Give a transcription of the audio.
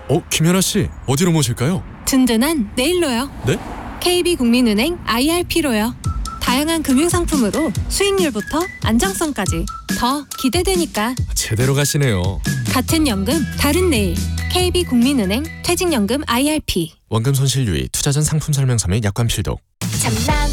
김연아 씨, 어디로 모실까요? 든든한 내일로요. 네? KB국민은행 IRP로요. 다양한 금융상품으로 수익률부터 안정성까지 더 기대되니까. 제대로 가시네요. 같은 연금 다른 내일. KB국민은행 퇴직연금 IRP. 원금 손실 유의, 투자 전 상품 설명서 및 약관 필독. 참남